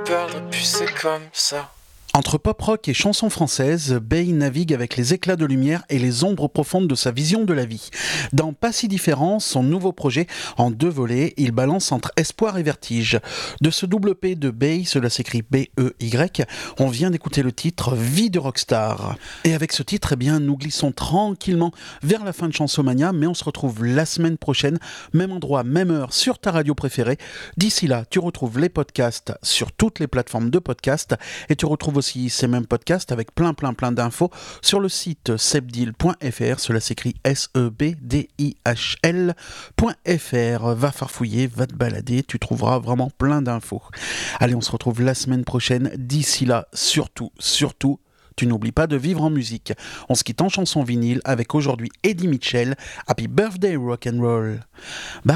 perdre et puis c'est comme ça. Entre pop-rock et chansons françaises, Bey navigue avec les éclats de lumière et les ombres profondes de sa vision de la vie. Dans Pas si différent, son nouveau projet, en 2 volets, il balance entre espoir et vertige. De ce double P de Bey, cela s'écrit B-E-Y, on vient d'écouter le titre Vie de rockstar. Et avec ce titre, eh bien, nous glissons tranquillement vers la fin de Chansomania, mais on se retrouve la semaine prochaine, même endroit, même heure, sur ta radio préférée. D'ici là, tu retrouves les podcasts sur toutes les plateformes de podcasts et tu retrouves aussi ces mêmes podcasts avec plein d'infos sur le site sebdil.fr, cela s'écrit SEBDIHL.fr. Va farfouiller, va te balader, tu trouveras vraiment plein d'infos. Allez, on se retrouve la semaine prochaine. D'ici là, surtout, tu n'oublies pas de vivre en musique. On se quitte en chanson vinyle avec aujourd'hui Eddie Mitchell, Happy Birthday Rock'n'Roll. Bye.